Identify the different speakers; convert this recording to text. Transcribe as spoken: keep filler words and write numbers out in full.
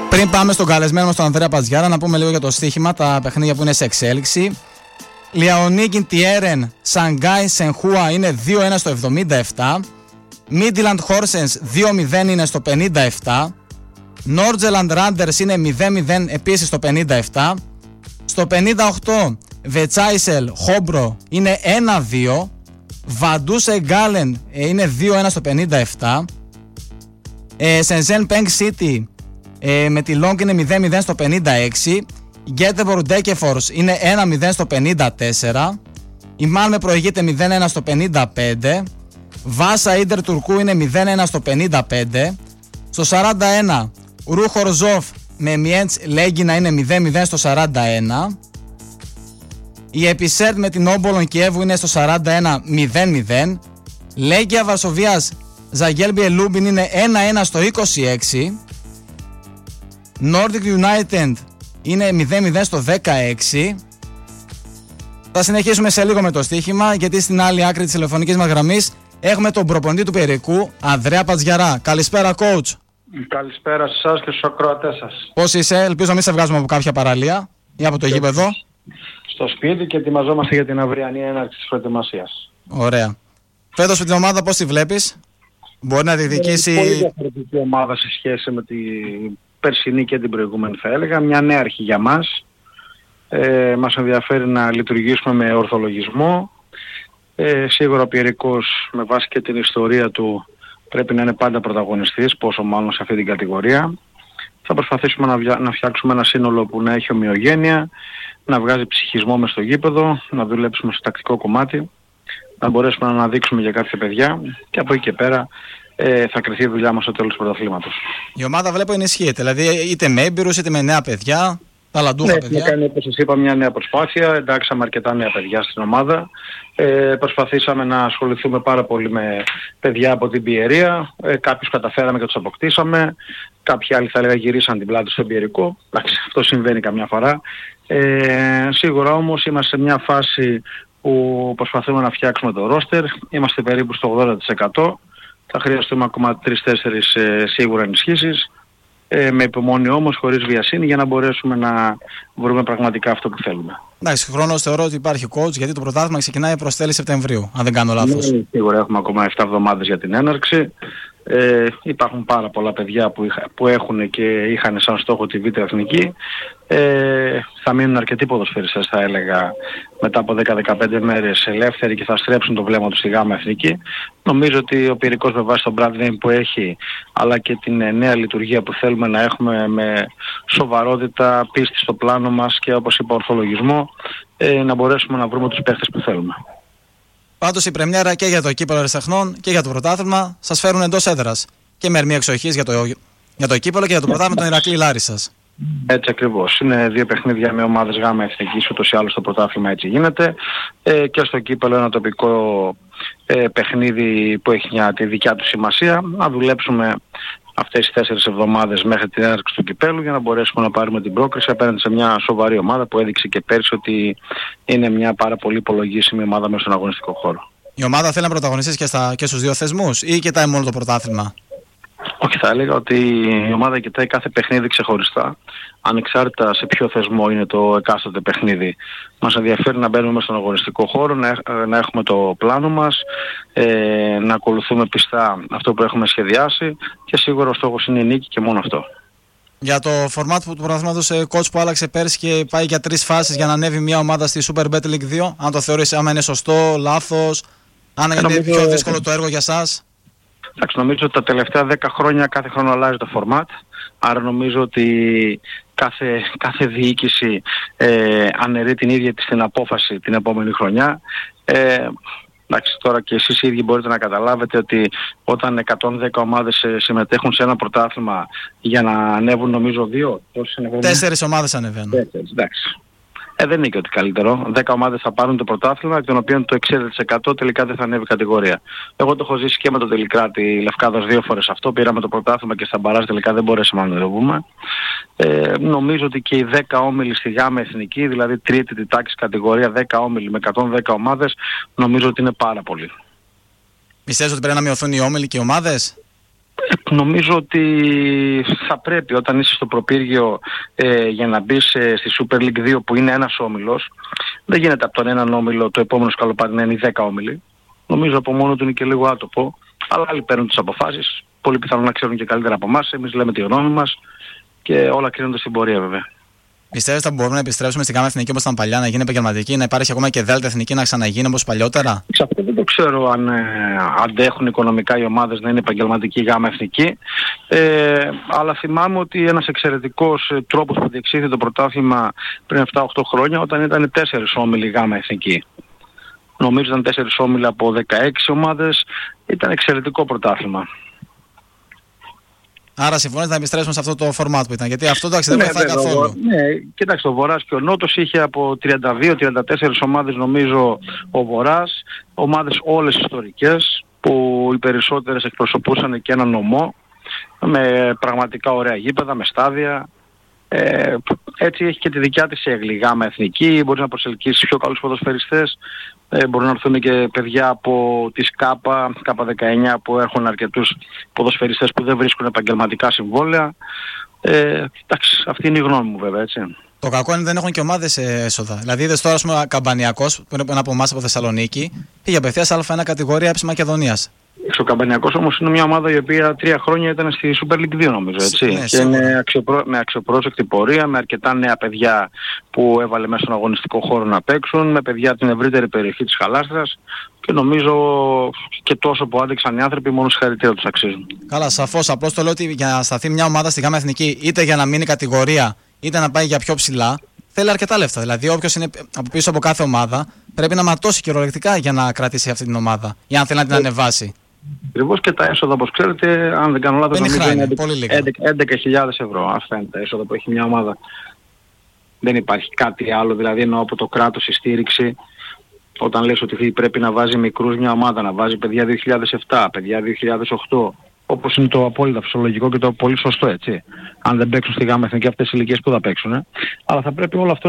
Speaker 1: Πριν πάμε στον καλεσμένο μας τον Ανδρέα Πατζιάρα, να πούμε λίγο για το στοίχημα, τα παιχνίδια που είναι σε εξέλιξη. Λιαονίκιν Τιέρεν Σανγκάι Σενχούα είναι δύο ένα στο εβδομήντα επτά. Μίτιλαντ Χόρσενς δύο μηδέν είναι στο πενήντα επτά. Νόρτζελαντ Ράντερς είναι μηδέν μηδέν επίσης στο πενήντα επτά. Στο πενήντα οκτώ Βετσάισελ Χόμπρο είναι ένα δύο. Βαντούσε Γκάλεν είναι δύο ένα στο πενήντα επτά. ε, Σενζέν Πενγκ Σίτι ε, με τη Λόγκ είναι μηδέν μηδέν στο πενήντα έξι. Γκέτεμπορ Ντέκεφορς είναι ένα μηδέν στο πενήντα τέσσερα. Η Μάλμε προηγείται μηδέν ένα στο πενήντα πέντε. Βάσα Ίντερ Τουρκού είναι μηδέν ένα στο πενήντα πέντε. Στο σαράντα ένα Ρούχορζόφ με Μιέντς Λέγκινα είναι μηδέν μηδέν στο σαράντα ένα. Η Επισέρτ με την Όμπολον Κιέβου είναι στο σαράντα ένα μηδέν μηδέν. Λέγκια Βαρσοβίας Ζαγγέλμπιε Λούμπιν είναι ένα ένα στο είκοσι έξι. Nordic United είναι μηδέν μηδέν στο δεκαέξι. Θα συνεχίσουμε σε λίγο με το στοίχημα, γιατί στην άλλη άκρη της τηλεφωνικής μας γραμμής έχουμε τον προπονητή του Πειραικού, Ανδρέα Πατζιαρά. Καλησπέρα, coach.
Speaker 2: Καλησπέρα σε εσάς και στους ακροατές σας.
Speaker 1: Πώς είσαι? Ελπίζω να μην σε βγάζουμε από κάποια παραλία ή από το και γήπεδο.
Speaker 2: Στο σπίτι και ετοιμαζόμαστε για την αυριανή έναρξη της προετοιμασίας.
Speaker 1: Ωραία. Φέτος την ομάδα πώς τη βλέπεις? Μπορεί να διεκδικήσει?
Speaker 2: Είναι πολύ διαφορετική ομάδα σε σχέση με την περσινή και την προηγούμενη, θα έλεγα. Μια νέα αρχή για μας. Ε, μας ενδιαφέρει να λειτουργήσουμε με ορθολογισμό. Ε, σίγουρα ο Πειραικός με βάση και την ιστορία του πρέπει να είναι πάντα πρωταγωνιστής, πόσο μάλλον σε αυτή την κατηγορία. Θα προσπαθήσουμε να, βια... να φτιάξουμε ένα σύνολο που να έχει ομοιογένεια, να βγάζει ψυχισμό μες στο γήπεδο, να δουλέψουμε στο τακτικό κομμάτι, να μπορέσουμε να αναδείξουμε για κάποια παιδιά και από εκεί και πέρα ε, θα κρυθεί η δουλειά μας στο τέλος του πρωταθλήματος.
Speaker 1: Η ομάδα βλέπω ενισχύεται, δηλαδή είτε με έμπειρους είτε με νέα παιδιά. Ταλαντούχα,
Speaker 2: ναι,
Speaker 1: παιδιά.
Speaker 2: Κάνει, όπως σας είπα, μια νέα προσπάθεια. Εντάξαμε αρκετά νέα παιδιά στην ομάδα. Ε, προσπαθήσαμε να ασχοληθούμε πάρα πολύ με παιδιά από την Πιερία. Ε, κάποιους καταφέραμε και τους αποκτήσαμε. Κάποιοι άλλοι θα έλεγα γυρίσαν την πλάτη στο Πειραικό. Εντάξει, αυτό συμβαίνει καμιά φορά. Ε, σίγουρα όμως είμαστε σε μια φάση που προσπαθούμε να φτιάξουμε το ρόστερ. Είμαστε περίπου στο ογδόντα τοις εκατό. Θα χρειαστούμε ακόμα τρεις τέσσερις ε, σίγουρα ενισχύσεις. Ε, με υπομονή όμως, χωρίς βιασύνη, για να μπορέσουμε να βρούμε πραγματικά αυτό που θέλουμε.
Speaker 1: Εντάξει, χρόνος θεωρώ ότι υπάρχει coach, γιατί το πρωτάθλημα ξεκινάει προς τέλη Σεπτεμβρίου, αν δεν κάνω λάθος.
Speaker 2: Ναι, σίγουρα έχουμε ακόμα επτά εβδομάδες για την έναρξη. Ε, υπάρχουν πάρα πολλά παιδιά που, είχα, που έχουν και είχαν σαν στόχο τη Β' Εθνική. Ε, θα μείνουν αρκετοί ποδοσφαιριστές, θα έλεγα, μετά από δέκα με δεκαπέντε μέρες ελεύθεροι και θα στρέψουν το βλέμμα του στη Γ' Εθνική. Νομίζω ότι ο Πειραικός με βάση τον brand name που έχει, αλλά και την νέα λειτουργία που θέλουμε να έχουμε με σοβαρότητα, πίστη στο πλάνο μας και, όπως είπα, ορθολογισμό, ε, να μπορέσουμε να βρούμε τους παίχτες που θέλουμε.
Speaker 1: Πάντως η πρεμιέρα και για το κύπελλο Ερασιτεχνών και για το πρωτάθλημα σας φέρουν εντός έδρας. Και με ερμηνεία εξοχής για το, για το κύπελλο και για το πρωτάθλημα τον Ηρακλή Λάρισσας.
Speaker 2: Έτσι ακριβώς. Είναι δύο παιχνίδια με ομάδες Γ' Εθνικής, ούτως ή άλλως το πρωτάθλημα έτσι γίνεται. Ε, και στο κύπελλο ένα τοπικό ε, παιχνίδι που έχει μια, τη δικιά του σημασία. Να δουλέψουμε αυτές τις τέσσερις εβδομάδες μέχρι την έναρξη του κυπέλλου για να μπορέσουμε να πάρουμε την πρόκριση απέναντι σε μια σοβαρή ομάδα που έδειξε και πέρσι ότι είναι μια πάρα πολύ υπολογίσιμη ομάδα μέσα στον αγωνιστικό χώρο.
Speaker 1: Η ομάδα θέλει να πρωταγωνιστήσει και, στα, και στους δύο θεσμούς ή κοιτάει μόνο το πρωτάθλημα?
Speaker 2: Όχι, θα έλεγα ότι η ομάδα κοιτάει κάθε παιχνίδι ξεχωριστά, ανεξάρτητα σε ποιο θεσμό είναι το εκάστοτε παιχνίδι. Μας ενδιαφέρει να μπαίνουμε μέσα στον αγωνιστικό χώρο, να, να έχουμε το πλάνο μας, ε, να ακολουθούμε πιστά αυτό που έχουμε σχεδιάσει και σίγουρα ο στόχος είναι η νίκη και μόνο αυτό. Για
Speaker 1: το φορμάτ του πρωταθλήματος, coach, που άλλαξε πέρσι και πάει για τρεις φάσεις για να ανέβει μια ομάδα στη Super Bet League δύο, αν το θεωρείς, άμα είναι σωστό, λάθος, αν είναι νομίζω... πιο δύσκολο το έργο για σας?
Speaker 2: Εντάξει, νομίζω ότι τα τελευταία δέκα χρόνια κάθε χρόνο αλλάζει το format, άρα νομίζω ότι κάθε, κάθε διοίκηση ε, αναιρεί την ίδια της την απόφαση την επόμενη χρονιά. Ε, εντάξει, τώρα και εσείς οι ίδιοι μπορείτε να καταλάβετε ότι όταν εκατόν δέκα ομάδες συμμετέχουν σε ένα πρωτάθλημα για να ανέβουν νομίζω δύο, πόσες ανεβαίνουν?
Speaker 1: Τέσσερις ομάδες ανεβαίνουν.
Speaker 2: Τέσσερις, εντάξει. Ε, δεν είναι και ότι καλύτερο. Δέκα ομάδες θα πάρουν το πρωτάθλημα, εκ των οποίων το εξήντα τοις εκατό τελικά δεν θα ανέβει κατηγορία. Εγώ το έχω ζήσει και με το Τελικράτη Λευκάδας δύο φορές αυτό. Πήραμε το πρωτάθλημα και στα μπαράζ τελικά δεν μπορέσαμε να ανεβούμε. Ε, νομίζω ότι και οι δέκα όμιλοι στη Γ' Εθνική, δηλαδή τρίτη τη τάξη κατηγορία, δέκα όμιλοι με εκατόν δέκα ομάδες, νομίζω ότι είναι πάρα πολύ.
Speaker 1: Πιστεύεις ότι πρέπει να μειωθούν οι όμιλοι και οι ομάδες?
Speaker 2: Νομίζω ότι θα πρέπει όταν είσαι στο προπύργιο ε, για να μπεις ε, στη Super League δύο που είναι ένας όμιλος, δεν γίνεται από τον έναν όμιλο το επόμενο σκαλοπάτι να είναι οι δέκα όμιλοι. Νομίζω από μόνο του είναι και λίγο άτοπο, αλλά άλλοι παίρνουν τις αποφάσεις, πολύ πιθανόν να ξέρουν και καλύτερα από εμάς, εμείς λέμε τη γνώμη μας και όλα κρίνονται στην πορεία βέβαια.
Speaker 1: Πιστεύεις ότι μπορούμε να επιστρέψουμε στην ΓΑΜΑ Εθνική όπως ήταν παλιά, να γίνει επαγγελματική, να υπάρχει ακόμα και ΔΕΛΤΑ Εθνική να ξαναγίνει όπως παλιότερα?
Speaker 2: Σε αυτό δεν το ξέρω αν ε, αντέχουν οικονομικά οι ομάδες να είναι επαγγελματική ΓΑΜΑ Εθνική. Ε, αλλά θυμάμαι ότι ένας εξαιρετικός ε, τρόπος που διεξήχθη το πρωτάθλημα πριν επτά οκτώ χρόνια, όταν ήταν τέσσερις όμιλοι ΓΑΜΑ Εθνική. Νομίζω ήταν τέσσερις όμιλοι από δεκαέξι ομάδες. Ήταν εξαιρετικό πρωτάθλημα.
Speaker 1: Άρα συμφωνείς να επιστρέψουμε σε αυτό το format που ήταν, γιατί αυτό το δεν βοηθάει
Speaker 2: ναι,
Speaker 1: καθόλου.
Speaker 2: Ναι, κοίταξε, ο Βορράς και ο Νότος είχε από τριάντα δύο τριάντα τέσσερις ομάδες νομίζω ο Βορράς, ομάδες όλες ιστορικές που οι περισσότερες εκπροσωπούσαν και έναν νομό με πραγματικά ωραία γήπεδα, με στάδια. Ε, έτσι έχει και τη δικιά της έγκλη ΓΑΜΑ Εθνική, μπορεί να προσελκύσει πιο καλούς ποδοσφαιριστές, ε, μπορεί να έρθουν και παιδιά από τις ΚΑΠΑ, ΚΑΠΑ δεκαεννιά που έχουν αρκετούς ποδοσφαιριστές που δεν βρίσκουν επαγγελματικά συμβόλαια. Ε, εντάξει, αυτή είναι η γνώμη μου βέβαια, έτσι.
Speaker 1: Το κακό είναι ότι δεν έχουν και ομάδες έσοδα. Δηλαδή, είδες τώρα, ας πούμε, Καμπανιακός, που είναι ένα από εμάς από Θεσσαλονίκη, πήγε απευθείας Α1 κατηγορία έψη Μακεδονίας.
Speaker 2: Ο Καμπανιακός όμως είναι μια ομάδα η οποία τρία χρόνια ήταν στη Super League δύο νομίζω, έτσι.
Speaker 1: Ναι,
Speaker 2: και είναι αξιοπρό... με αξιοπρόσεκτη πορεία, με αρκετά νέα παιδιά που έβαλε μέσα στον αγωνιστικό χώρο να παίξουν, με παιδιά από την ευρύτερη περιοχή της Χαλάστρας και νομίζω και τόσο που άντεξαν οι άνθρωποι μόνο συγχαρητήρια τους αξίζουν.
Speaker 1: Καλά, σαφώς. Απλώς το λέω ότι για να σταθεί μια ομάδα στη ΓΑΜΑ Εθνική, είτε για να μείνει κατηγορία, είτε να πάει για πιο ψηλά, θέλει αρκετά λεφτά. Δηλαδή, όποιος είναι από πίσω από κάθε ομάδα πρέπει να ματώσει κυριολεκτικά για να κρατήσει αυτή την ομάδα, για να θέλει να την ανεβάσει.
Speaker 2: Ακριβώς, και τα έσοδα, όπως ξέρετε, αν δεν κάνω λάθος, νομίζω είναι έντεκα χιλιάδες ευρώ. Αυτά είναι τα έσοδα που έχει μια ομάδα. Δεν υπάρχει κάτι άλλο, δηλαδή εννοώ από το κράτος η στήριξη. Όταν λες ότι πρέπει να βάζει μικρούς μια ομάδα, να βάζει παιδιά δύο χιλιάδες επτά, παιδιά δύο χιλιάδες οκτώ, όπως είναι το απόλυτα φυσιολογικό και το πολύ σωστό, έτσι. Αν δεν παίξουν στη ΓΑΜΑ Εθνική αυτές οι ηλικίες που θα παίξουν, αλλά θα πρέπει όλο αυτό